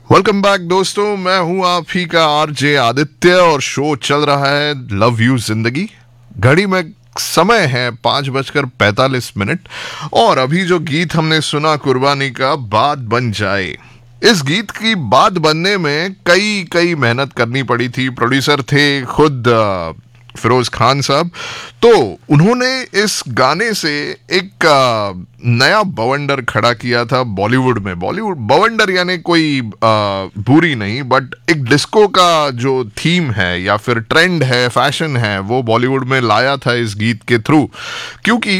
Welcome back दोस्तों, मैं हूं आप ही का आरजे आदित्य और शो चल रहा है लव यू जिंदगी। घड़ी में समय है 5:45 और अभी जो गीत हमने सुना कुर्बानी का बात बन जाए, इस गीत की बात बनने में कई कई मेहनत करनी पड़ी थी। प्रोड्यूसर थे खुद फिरोज खान साहब। तो उन्होंने इस गाने से एक नया बवंडर खड़ा किया था बॉलीवुड में। बॉलीवुड बवंडर यानी कोई बुरी नहीं, बट एक डिस्को का जो थीम है या फिर ट्रेंड है, फैशन है, वो बॉलीवुड में लाया था इस गीत के थ्रू। क्योंकि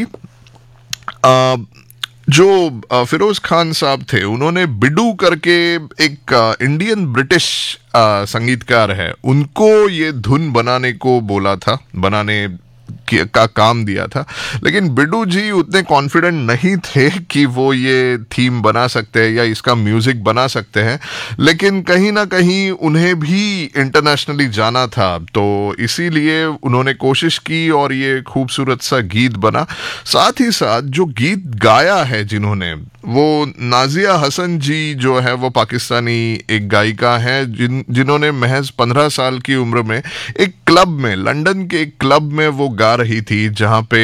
जो फिरोज खान साहब थे, उन्होंने बिडू करके एक इंडियन ब्रिटिश संगीतकार है, उनको ये धुन बनाने को बोला था, बनाने का काम दिया था। लेकिन बिडू जी उतने कॉन्फिडेंट नहीं थे कि वो ये थीम बना सकते हैं या इसका म्यूजिक बना सकते हैं। लेकिन कहीं ना कहीं उन्हें भी इंटरनेशनली जाना था, तो इसीलिए उन्होंने कोशिश की और ये खूबसूरत सा गीत बना। साथ ही साथ जो गीत गाया है जिन्होंने, वो नाजिया हसन जी जो है, वो पाकिस्तानी एक गायिका है जिन्होंने महज 15 साल की उम्र में एक क्लब में, लंदन के एक क्लब में वो गा रही थी, जहां पे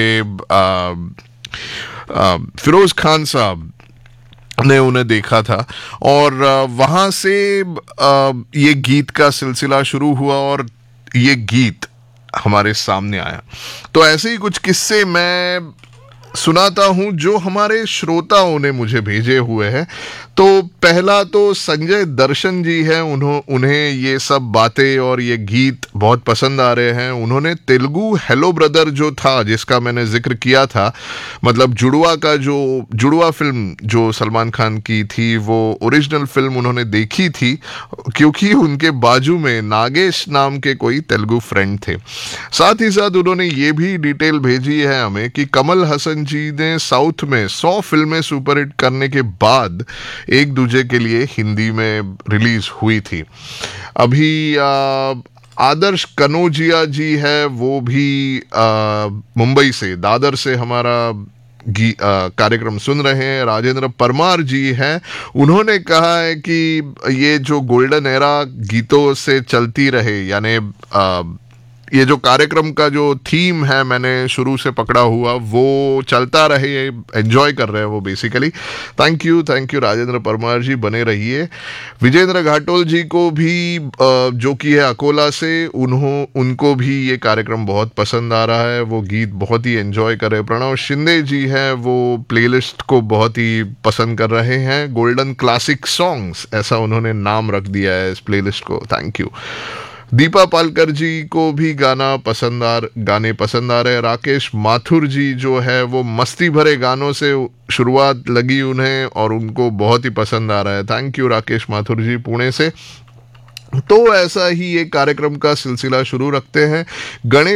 फिरोज खान साहब ने उन्हें देखा था। और वहां से ये गीत का सिलसिला शुरू हुआ और ये गीत हमारे सामने आया। तो ऐसे ही कुछ किस्से मैं सुनाता हूं जो हमारे श्रोताओं ने मुझे भेजे हुए हैं। तो पहला तो संजय दर्शन जी हैं, उन्हें ये सब बातें और ये गीत बहुत पसंद आ रहे हैं। उन्होंने तेलुगु हेलो ब्रदर जो था, जिसका मैंने जिक्र किया था, मतलब जुड़वा का जो जुड़वा फिल्म जो सलमान खान की थी, वो ओरिजिनल फिल्म उन्होंने देखी थी क्योंकि उनके बाजू में नागेश नाम के कोई तेलुगु फ्रेंड थे। साथ ही साथ उन्होंने ये भी डिटेल भेजी है हमें कि कमल हसन जी ने साउथ में 100 फिल्में सुपरहिट करने के बाद एक दूजे के लिए हिंदी में रिलीज हुई थी। अभी आदर्श कनोजिया जी है, वो भी मुंबई से, दादर से हमारा कार्यक्रम सुन रहे हैं। राजेंद्र परमार जी हैं, उन्होंने कहा है कि ये जो गोल्डन एरा गीतों से चलती रहे, यानी ये जो कार्यक्रम का जो थीम है मैंने शुरू से पकड़ा हुआ, वो चलता रहे, एंजॉय कर रहे हैं वो basically. Thank you Rajendra Parmar जी, बने रहिए। विजेंद्र घाटोल जी को भी जो कि है अकोला से, उनको भी ये कार्यक्रम बहुत पसंद आ रहा है, वो गीत बहुत ही एंजॉय कर रहे हैं। प्रणव शिंदे जी हैं, वो प्लेलिस्ट को बहुत ही पसंद कर रहे हैं। गोल्डन क्लासिक सॉन्ग्स, ऐसा उन्होंने नाम रख दिया है इस प्लेलिस्ट को, थैंक यू। दीपा पालकर जी को भी गाने पसंद आ रहे हैं। राकेश माथुर जी जो है, वो मस्ती भरे गानों से शुरुआत लगी उन्हें और उनको बहुत ही पसंद आ रहा है। थैंक यू राकेश माथुर जी, पुणे से। तो ऐसा ही एक कार्यक्रम का सिलसिला शुरू रखते हैं। गणेश